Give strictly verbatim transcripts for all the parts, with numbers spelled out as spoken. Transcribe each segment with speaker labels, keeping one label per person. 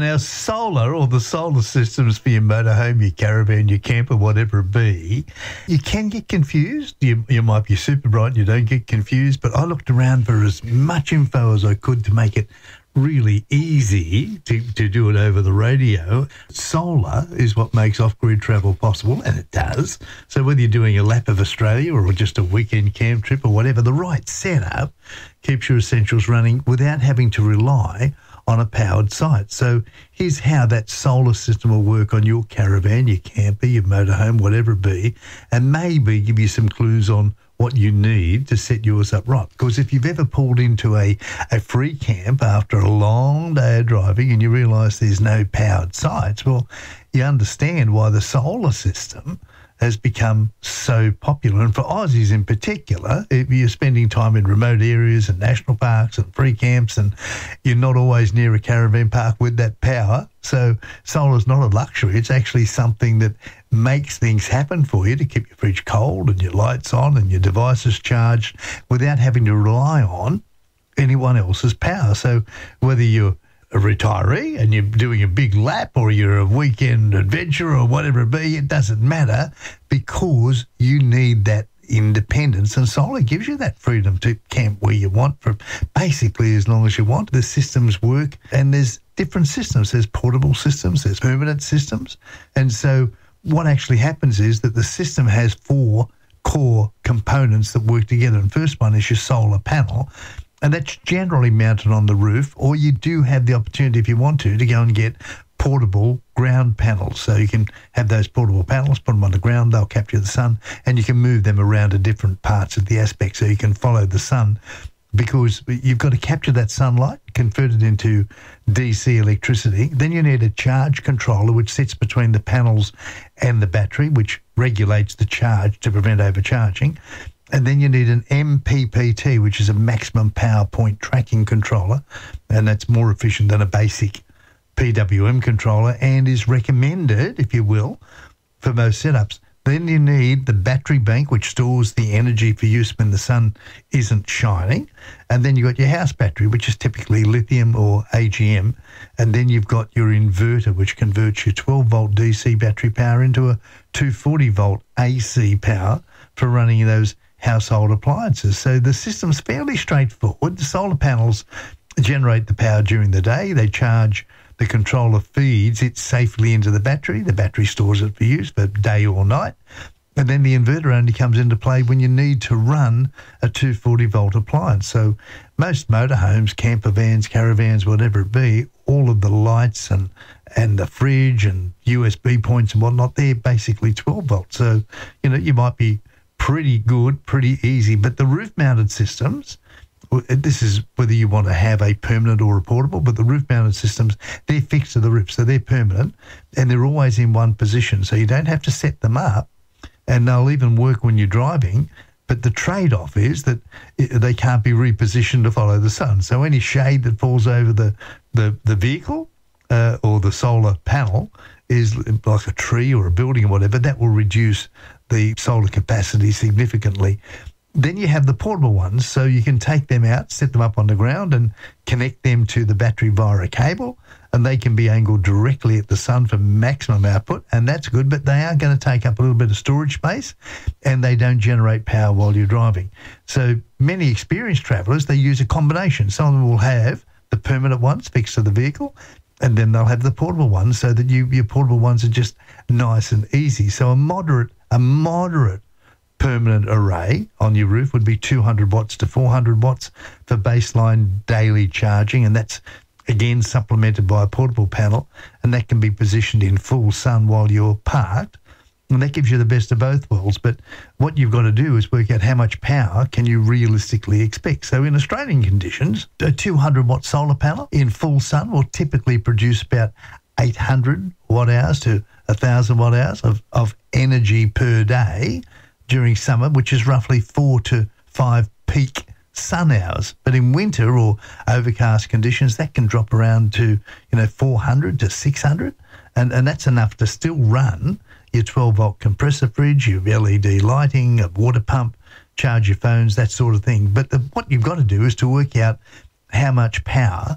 Speaker 1: now solar, or the solar systems for your motorhome, your caravan, your camper, whatever it be, you can get confused. You, you might be super bright and you don't get confused, but I looked around for as much info as I could to make it really easy to, to do it over the radio. Solar is what makes off-grid travel possible, and it does. So whether you're doing a lap of Australia or just a weekend camp trip or whatever, the right setup keeps your essentials running without having to rely on a powered site. So here's how that solar system will work on your caravan, your camper, your motorhome, whatever it be, and maybe give you some clues on what you need to set yours up right. Because if you've ever pulled into a, a free camp after a long day of driving and you realise there's no powered sites, well, you understand why the solar system has become so popular. And for Aussies in particular, if you're spending time in remote areas and national parks and free camps and you're not always near a caravan park with that power, so solar's not a luxury. It's actually something that makes things happen for you to keep your fridge cold and your lights on and your devices charged without having to rely on anyone else's power. So whether you're a retiree and you're doing a big lap or you're a weekend adventurer or whatever it be, it doesn't matter, because you need that independence, and solar gives you that freedom to camp where you want for basically as long as you want. The systems work, and there's different systems. There's portable systems, there's permanent systems, and so what actually happens is that the system has four core components that work together. And first one is your solar panel, and that's generally mounted on the roof, or you do have the opportunity, if you want to, to go and get portable ground panels. So you can have those portable panels, put them on the ground, they'll capture the sun, and you can move them around to different parts of the aspect so you can follow the sun, because you've got to capture that sunlight, convert it into D C electricity. Then you need a charge controller which sits between the panels and the battery, which regulates the charge to prevent overcharging. And then you need an M P P T, which is a maximum power point tracking controller, and that's more efficient than a basic P W M controller and is recommended, if you will, for most setups. Then you need the battery bank, which stores the energy for use when the sun isn't shining. And then you've got your house battery, which is typically lithium or A G M. And then you've got your inverter, which converts your twelve volt D C battery power into a two hundred forty volt A C power for running those household appliances. So the system's fairly straightforward. The solar panels generate the power during the day. They charge, the controller feeds it safely into the battery. The battery stores it for use for day or night. And then the inverter only comes into play when you need to run a two hundred forty volt appliance. So most motorhomes, camper vans, caravans, whatever it be, all of the lights and, and the fridge and U S B points and whatnot, they're basically twelve volts. So, you know, you might be pretty good, pretty easy. But the roof-mounted systems, this is whether you want to have a permanent or a portable, but the roof-mounted systems, they're fixed to the roof, so they're permanent, and they're always in one position, so you don't have to set them up, and they'll even work when you're driving. But the trade-off is that they can't be repositioned to follow the sun. So any shade that falls over the, the, the vehicle uh, or the solar panel is like a tree or a building or whatever, that will reduce the solar capacity significantly. Then you have the portable ones, so you can take them out, set them up on the ground and connect them to the battery via a cable, and they can be angled directly at the sun for maximum output, and that's good, but they are going to take up a little bit of storage space and they don't generate power while you're driving. So many experienced travellers, they use a combination. Some of them will have the permanent ones fixed to the vehicle, and then they'll have the portable ones, so that you, your portable ones are just nice and easy. So a moderate, a moderate permanent array on your roof would be two hundred watts to four hundred watts for baseline daily charging, and that's again supplemented by a portable panel, and that can be positioned in full sun while you're parked, and that gives you the best of both worlds. But what you've got to do is work out how much power can you realistically expect. So in Australian conditions, a two hundred watt solar panel in full sun will typically produce about eight hundred watt hours to one thousand watt hours of, of energy per day during summer, which is roughly four to five peak sun hours. But in winter or overcast conditions, that can drop around to, you know, four hundred to six hundred, and, and that's enough to still run your twelve volt compressor fridge, your L E D lighting, a water pump, charge your phones, that sort of thing. But the, what you've got to do is to work out how much power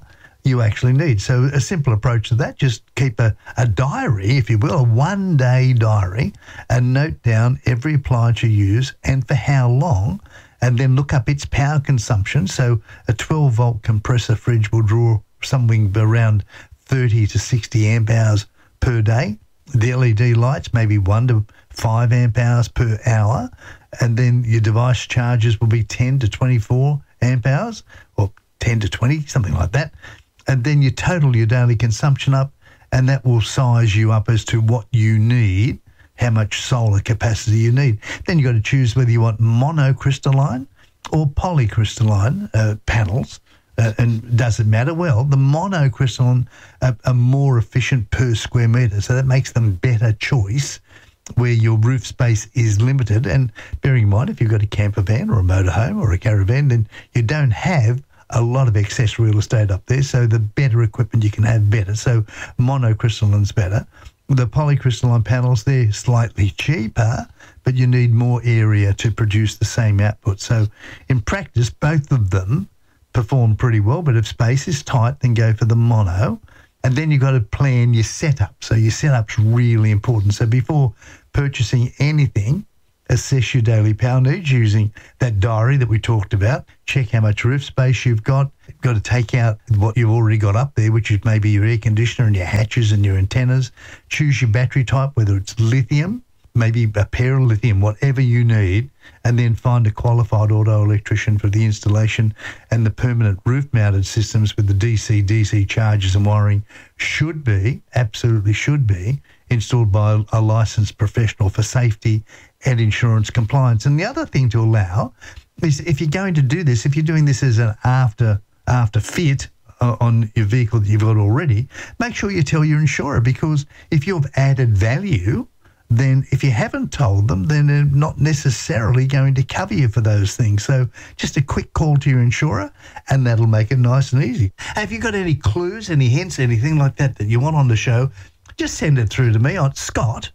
Speaker 1: you actually need. So a simple approach to that, just keep a, a diary, if you will, a one-day diary, and note down every appliance you use and for how long, and then look up its power consumption. So a twelve-volt compressor fridge will draw something around thirty to sixty amp hours per day. The L E D lights, maybe one to five amp hours per hour. And then your device charges will be ten to twenty-four amp hours, or ten to twenty, something like that. And then you total your daily consumption up, and that will size you up as to what you need, how much solar capacity you need. Then you've got to choose whether you want monocrystalline or polycrystalline uh, panels. Uh, and does it matter? Well, the monocrystalline are, are more efficient per square metre, so that makes them better choice where your roof space is limited. And bearing in mind, if you've got a camper van or a motorhome or a caravan, then you don't have a lot of excess real estate up there, so the better equipment you can have, better. So monocrystalline's better. The polycrystalline panels, they're slightly cheaper, but you need more area to produce the same output. So in practice, both of them perform pretty well, but if space is tight, then go for the mono. And then you've got to plan your setup. So your setup's really important. So before purchasing anything, assess your daily power needs using that diary that we talked about. Check how much roof space you've got. You've got to take out what you've already got up there, which is maybe your air conditioner and your hatches and your antennas. Choose your battery type, whether it's lithium, maybe a pair of lithium, whatever you need, and then find a qualified auto electrician for the installation. And the permanent roof-mounted systems with the D C D C chargers and wiring should be, absolutely should be, installed by a licensed professional for safety and insurance compliance. And the other thing to allow is, if you're going to do this, if you're doing this as an after after fit uh, on your vehicle that you've got already, make sure you tell your insurer, because if you've added value, then if you haven't told them, then they're not necessarily going to cover you for those things. So just a quick call to your insurer, and that'll make it nice and easy. Have you got any clues, any hints, anything like that that you want on the show? Just send it through to me on Scott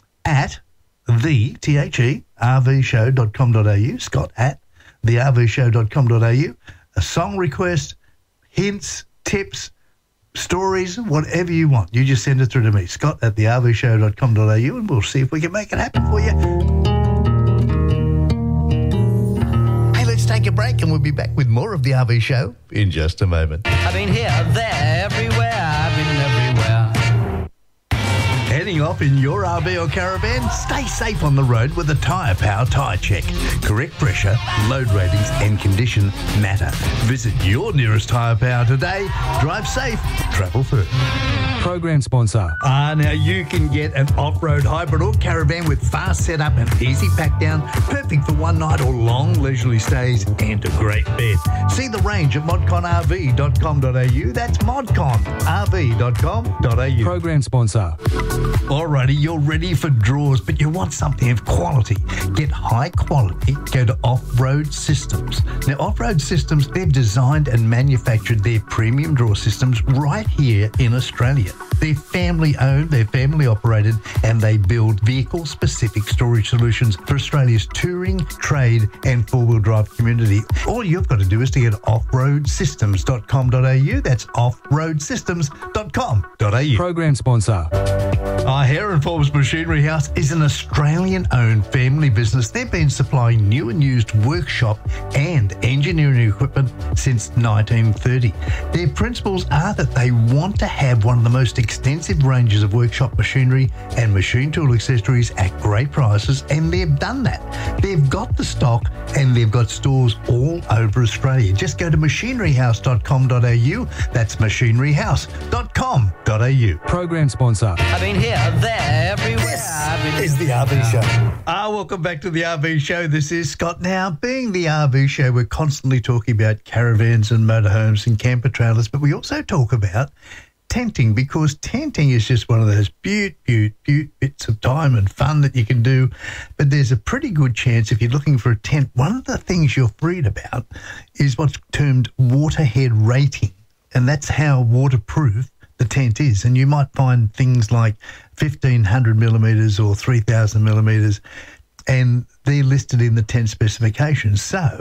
Speaker 1: at the, T H E, R V show dot com dot a u, Scott at the R V show dot com dot a u. A song request, hints, tips, stories, whatever you want. You just send it through to me, Scott at the R V show dot com dot a u, and we'll see if we can make it happen for you. Hey, let's take a break, and we'll be back with more of the R V Show in just a moment.
Speaker 2: I've been here, there, everywhere. I've been everywhere.
Speaker 1: Heading off in your R V or caravan? Stay safe on the road with a Tyre Power Tyre Check. Correct pressure, load ratings and condition matter. Visit your nearest Tyre Power today. Drive safe, travel first.
Speaker 3: Program sponsor.
Speaker 1: Ah, now you can get an off-road hybrid or caravan with fast setup and easy pack down, perfect for one night or long leisurely stays, and a great bed. See the range at modcon r v dot com dot a u. That's modcon r v dot com dot a u.
Speaker 3: Program sponsor.
Speaker 1: Alrighty, you're ready for draws, but you want something of quality. Get high quality, go to Off-Road Systems. Now, Off-Road Systems, they've designed and manufactured their premium draw systems right here in Australia. They're family owned, they're family operated, and they build vehicle-specific storage solutions for Australia's touring, trade, and four-wheel drive community. All you've got to do is to get off road systems dot com dot a u. That's off road systems dot com dot a u.
Speaker 3: Program sponsor.
Speaker 1: Our Hare and Forbes Machinery House is an Australian-owned family business. They've been supplying new and used workshop and engineering equipment since nineteen thirty. Their principles are that they want to have one of the most extensive ranges of workshop machinery and machine tool accessories at great prices, and they've done that. They've got the stock and they've got stores all over Australia. Just go to machinery house dot com dot a u. That's machinery house dot com dot a u.
Speaker 3: Program sponsor.
Speaker 2: I've been here, there, everywhere.
Speaker 1: This
Speaker 2: I've been
Speaker 1: is the R V Show. Ah, welcome back to the R V Show. This is Scott. Now, being the R V Show, we're constantly talking about caravans and motorhomes and camper trailers, but we also talk about tenting, because tenting is just one of those beaut, beaut, beaut bits of time and fun that you can do. But there's a pretty good chance, if you're looking for a tent, one of the things you're worried about is what's termed waterhead rating, and that's how waterproof the tent is. And you might find things like fifteen hundred millimetres or three thousand millimetres, and they're listed in the tent specifications. So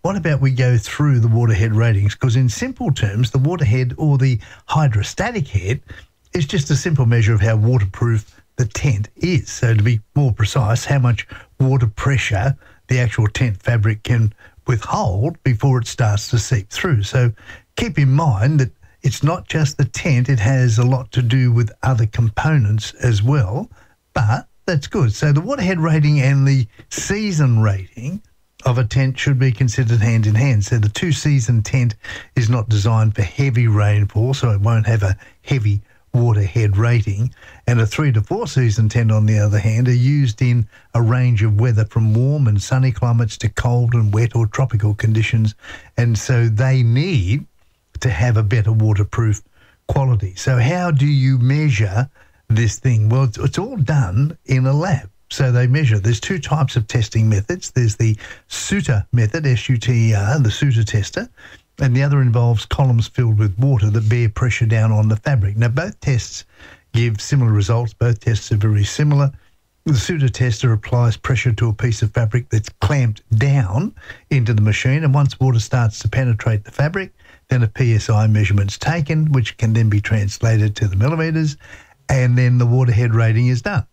Speaker 1: what about we go through the waterhead ratings? Because in simple terms, the waterhead or the hydrostatic head is just a simple measure of how waterproof the tent is. So to be more precise, how much water pressure the actual tent fabric can withhold before it starts to seep through. So keep in mind that it's not just the tent, it has a lot to do with other components as well, but that's good. So the waterhead rating and the season rating of a tent should be considered hand in hand. So the two-season tent is not designed for heavy rainfall, so it won't have a heavy waterhead rating. And a three to four season tent, on the other hand, are used in a range of weather from warm and sunny climates to cold and wet or tropical conditions. And so they need to have a better waterproof quality. So how do you measure this thing? Well, it's, it's all done in a lab. So they measure. There's two types of testing methods. There's the Suter method, S U T E R, the Suter tester, and the other involves columns filled with water that bear pressure down on the fabric. Now, both tests give similar results. Both tests are very similar. The Suter tester applies pressure to a piece of fabric that's clamped down into the machine, and once water starts to penetrate the fabric, then a P S I measurement's taken, which can then be translated to the millimetres, and then the waterhead rating is done.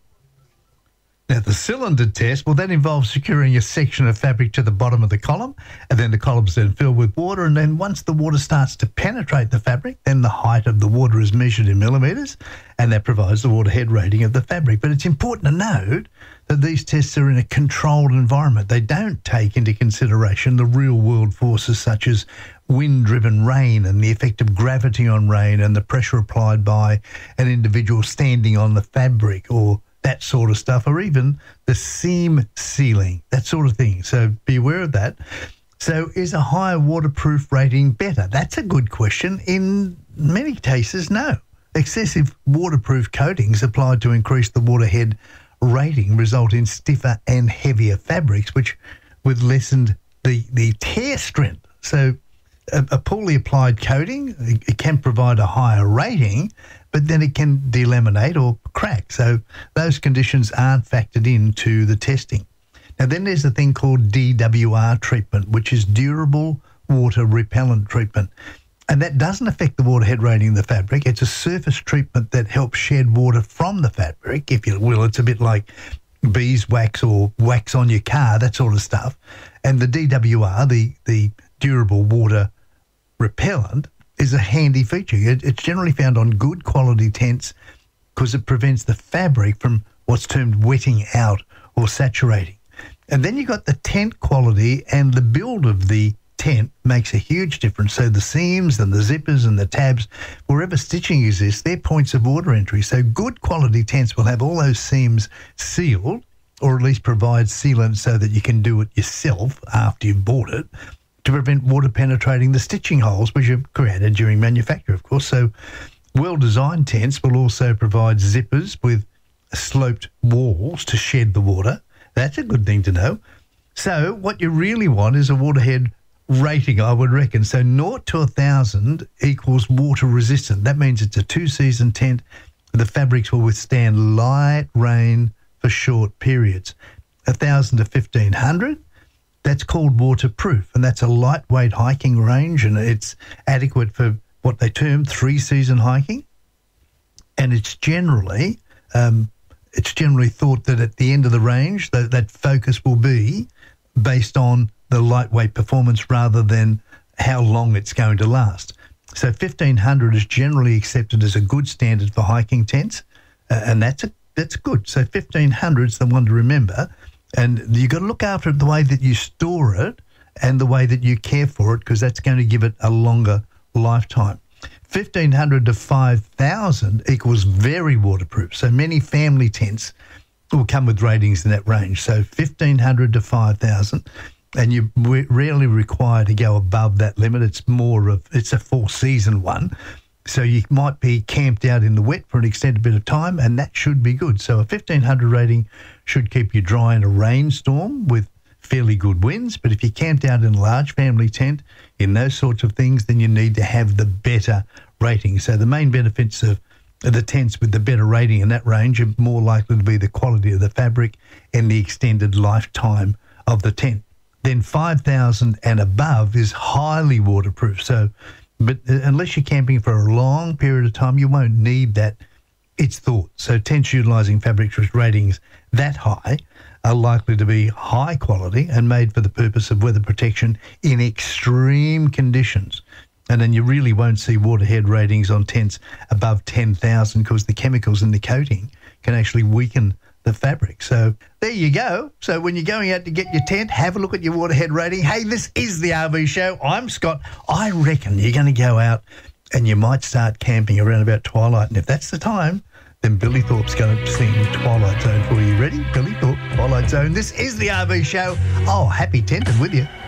Speaker 1: Now, the cylinder test, well, that involves securing a section of fabric to the bottom of the column, and then the column's then filled with water, and then once the water starts to penetrate the fabric, then the height of the water is measured in millimetres, and that provides the waterhead rating of the fabric. But it's important to note that these tests are in a controlled environment. They don't take into consideration the real-world forces such as wind-driven rain and the effect of gravity on rain and the pressure applied by an individual standing on the fabric, or that sort of stuff, or even the seam sealing, that sort of thing. So be aware of that. So is a higher waterproof rating better? That's a good question. In many cases, no. Excessive waterproof coatings applied to increase the waterhead rating result in stiffer and heavier fabrics, which with lessened the, the tear strength. So a, a poorly applied coating, it, it can provide a higher rating, but then it can delaminate or crack. So those conditions aren't factored into the testing. Now, then there's a thing called D W R treatment, which is durable water repellent treatment. And that doesn't affect the waterhead rating of the fabric. It's a surface treatment that helps shed water from the fabric, if you will. It's a bit like beeswax or wax on your car, that sort of stuff. And the D W R, the, the durable water repellent, is a handy feature. It, it's generally found on good quality tents because it prevents the fabric from what's termed wetting out or saturating. And then you've got the tent quality, and the build of the tent makes a huge difference. So the seams and the zippers and the tabs, wherever stitching exists, they're points of order entry. So good quality tents will have all those seams sealed, or at least provide sealant so that you can do it yourself after you've bought it, to prevent water penetrating the stitching holes, which are created during manufacture, of course. So well-designed tents will also provide zippers with sloped walls to shed the water. That's a good thing to know. So what you really want is a waterhead rating, I would reckon. So zero to one thousand equals water resistant. That means it's a two-season tent. The fabrics will withstand light rain for short periods. one thousand to fifteen hundred, that's called waterproof, and that's a lightweight hiking range, and it's adequate for what they term three-season hiking. And it's generally um, it's generally thought that at the end of the range, that, that focus will be based on the lightweight performance rather than how long it's going to last. So fifteen hundred is generally accepted as a good standard for hiking tents, uh, and that's a, that's good. So fifteen hundred is the one to remember. And you've got to look after it the way that you store it and the way that you care for it, because that's going to give it a longer lifetime. fifteen hundred to five thousand equals very waterproof. So many family tents will come with ratings in that range. So fifteen hundred to five thousand, and you're rarely required to go above that limit. It's more of, it's a four-season one. So you might be camped out in the wet for an extended bit of time, and that should be good. So a fifteen hundred rating should keep you dry in a rainstorm with fairly good winds. But if you're camped out in a large family tent, in those sorts of things, then you need to have the better rating. So the main benefits of the tents with the better rating in that range are more likely to be the quality of the fabric and the extended lifetime of the tent. then five thousand and above is highly waterproof. So, but unless you're camping for a long period of time, you won't need that. It's thought. So tents utilising fabrics with ratings that high are likely to be high quality and made for the purpose of weather protection in extreme conditions. And then you really won't see waterhead ratings on tents above ten thousand because the chemicals in the coating can actually weaken the fabric. So there you go. So when you're going out to get your tent, have a look at your waterhead rating. Hey, this is the R V Show. I'm Scott. I reckon you're going to go out and you might start camping around about twilight. And if that's the time, then Billy Thorpe's going to sing Twilight Zone for you. Ready? Billy Thorpe, Twilight Zone. This is the R V Show. Oh, happy tenting with you.